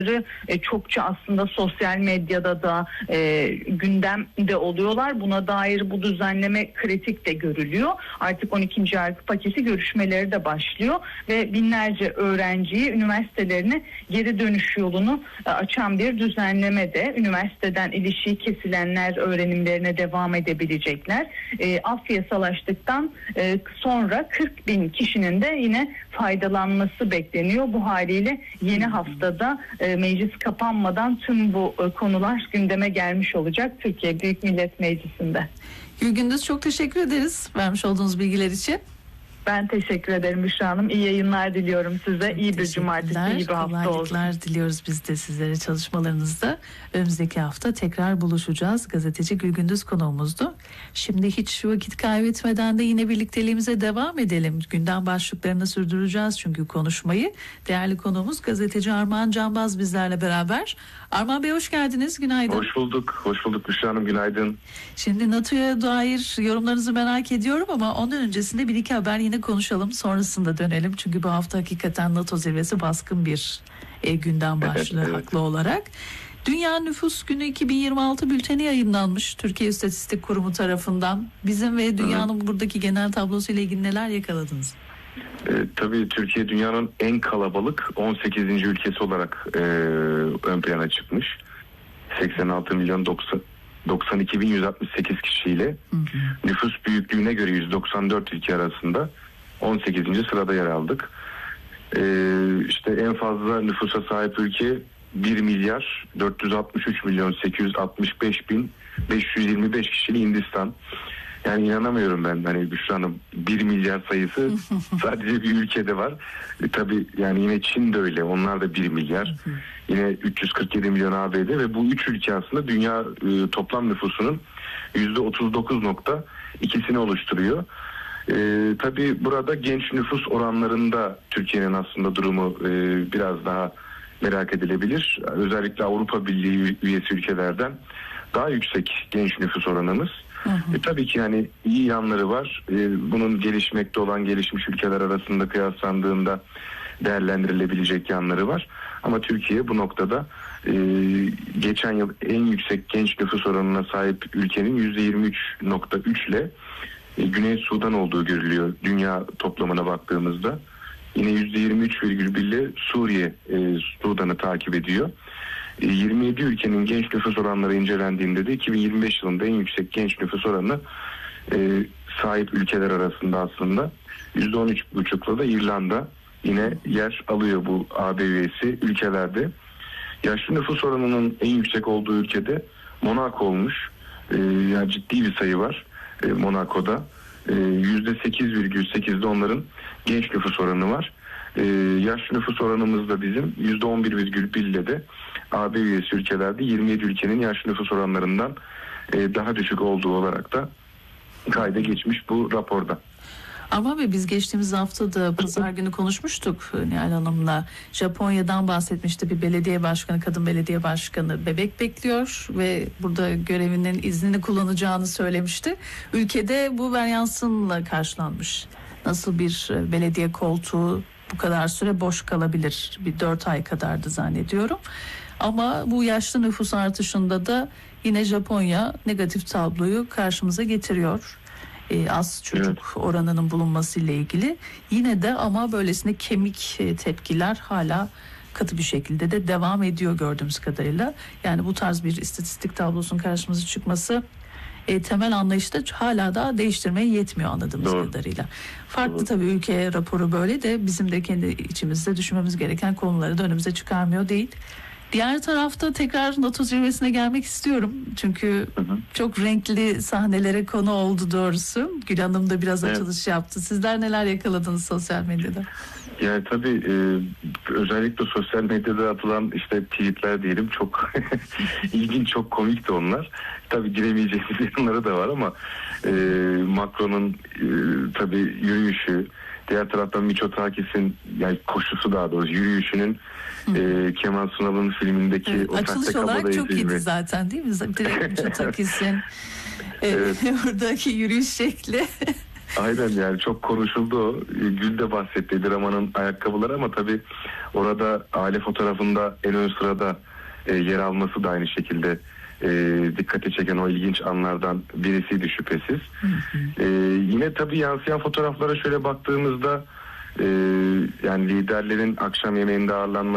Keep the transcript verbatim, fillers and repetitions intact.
E, çokça aslında sosyal medyada da e, gündemde oluyorlar. Buna dair bu düzenleme kritik de görülüyor. Artık on ikinci yargı paketi görüşmeleri de başlıyor ve binlerce öğrenciyi üniversitelerine geri dönüş yolunu e, açan bir düzenleme de. Üniversiteden ilişiği kesilenler öğrenimlerine devam edebilecekler. E, af yasalaştıktan e, sonra kırk bin kişinin de yine faydalanması bekleniyor. Bu haliyle yeni haftada e, meclis kapanmadan tüm bu e, konular gündeme gelmiş olacak Türkiye Büyük Millet Meclisi'nde. Gülgündüz, çok teşekkür ederiz vermiş olduğunuz bilgiler için. Ben teşekkür ederim Büşra Hanım. İyi yayınlar diliyorum size. İyi bir cumartesi, iyi bir hafta olsun. Kolaylıklar diliyoruz biz de sizlere çalışmalarınızda. Önümüzdeki hafta tekrar buluşacağız. Gazeteci Gülgündüz konuğumuzdu. Şimdi hiç vakit kaybetmeden de yine birlikteliğimize devam edelim. Gündem başlıklarını sürdüreceğiz çünkü konuşmayı. Değerli konuğumuz gazeteci Armağan Canbaz bizlerle beraber. Armağan Bey, hoş geldiniz. Günaydın. Hoş bulduk. Hoş bulduk Büşra Hanım. Günaydın. Şimdi NATO'ya dair yorumlarınızı merak ediyorum ama ondan öncesinde bir iki haber yine konuşalım. Sonrasında dönelim. Çünkü bu hafta hakikaten NATO zirvesi baskın bir e, gündem başlığı evet, evet. haklı olarak. Dünya Nüfus Günü iki bin yirmi altı bülteni yayınlanmış Türkiye İstatistik Kurumu tarafından. Bizim ve dünyanın Hı-hı. buradaki genel tablosuyla ilgili neler yakaladınız? E, tabii Türkiye dünyanın en kalabalık on sekizinci ülkesi olarak e, ön plana çıkmış. seksen altı milyon doksan iki bin yüz altmış sekiz kişiyle hı hı. nüfus büyüklüğüne göre yüz doksan dört ülke arasında on sekizinci sırada yer aldık. E, işte en fazla nüfusa sahip ülke bir milyar dört yüz altmış üç milyon sekiz yüz altmış beş bin beş yüz yirmi beş kişili Hindistan. Yani inanamıyorum ben, hani Büşra Hanım, bir milyar sayısı sadece bir ülkede var. E, tabii yani yine Çin de öyle, onlar da bir milyar. Yine üç yüz kırk yedi milyon A B D ve bu üç ülke aslında dünya e, toplam nüfusunun yüzde otuz dokuz nokta ikisini oluşturuyor. E, tabii burada genç nüfus oranlarında Türkiye'nin aslında durumu e, biraz daha merak edilebilir. Özellikle Avrupa Birliği üyesi ülkelerden daha yüksek genç nüfus oranımız. Hı hı. E, tabii ki yani iyi yanları var. E, bunun gelişmekte olan gelişmiş ülkeler arasında kıyaslandığında değerlendirilebilecek yanları var. Ama Türkiye bu noktada e, geçen yıl en yüksek genç nüfus oranına sahip ülkenin yüzde yirmi üç nokta üç ile e, Güney Sudan olduğu görülüyor dünya toplamına baktığımızda. Yine yüzde yirmi üç virgül bir ile Suriye e, Sudan'ı takip ediyor. yirmi yedi ülkenin genç nüfus oranları incelendiğinde de iki bin yirmi beş yılında en yüksek genç nüfus oranı e, sahip ülkeler arasında aslında yüzde on üç buçukla da İrlanda yine yer alıyor bu A B üyesi ülkelerde. Yaşlı nüfus oranının en yüksek olduğu ülkede Monaco olmuş. E, yani ciddi bir sayı var e, Monaco'da. E, yüzde sekiz virgül sekizde onların genç nüfus oranı var. E, yaşlı nüfus oranımız da bizim yüzde on bir virgül bir ile de A B üyesi ülkelerde yirmi yedi ülkenin yaşlı nüfus oranlarından e, daha düşük olduğu olarak da kayda geçmiş bu raporda. Ama ve biz geçtiğimiz hafta da pazar günü konuşmuştuk Nihal Hanım'la. Japonya'dan bahsetmişti, bir belediye başkanı, kadın belediye başkanı bebek bekliyor ve burada görevinin iznini kullanacağını söylemişti. Ülkede bu varyansınla karşılanmış. Nasıl bir belediye koltuğu bu kadar süre boş kalabilir? Bir dört ay kadardı zannediyorum. Ama bu yaşlı nüfus artışında da yine Japonya negatif tabloyu karşımıza getiriyor. Ee, az çocuk evet. oranının bulunması ile ilgili. Yine de ama böylesine kemik tepkiler hala katı bir şekilde de devam ediyor gördüğümüz kadarıyla. Yani bu tarz bir istatistik tablosunun karşımıza çıkması e, temel anlayışta hala da değiştirmeye yetmiyor anladığımız Doğru. kadarıyla. Farklı Doğru. tabii ülke raporu böyle de bizim de kendi içimizde düşünmemiz gereken konuları da önümüze çıkarmıyor değil. Diğer tarafta tekrar NATO zirvesine gelmek istiyorum. Çünkü hı hı. çok renkli sahnelere konu oldu doğrusu. Gül Hanım da biraz evet. açılış yaptı. Sizler neler yakaladınız sosyal medyada? Yani tabii e, özellikle sosyal medyada atılan işte tweetler diyelim çok ilginç, çok komikti onlar. Tabii giremeyeceğimiz yanları da var ama e, Macron'un e, tabii yürüyüşü, diğer taraftan Mitsotakis'in yani koşusu daha doğrusu yürüyüşünün e, Kemal Sunal'ın filmindeki evet, o açılış olarak çok iyiydi zaten değil mi? Direkt Mitsotakis'in evet. buradaki yürüyüş şekli. Aynen yani çok konuşuldu o. Gül de bahsetti Draman'ın ayakkabıları ama tabii Orada aile fotoğrafında en ön sırada e, yer alması da aynı şekilde e, dikkati çeken o ilginç anlardan birisiydi şüphesiz. Hı hı. E, yine tabii yansıyan fotoğraflara şöyle baktığımızda e, yani liderlerin akşam yemeğinde ağırlanması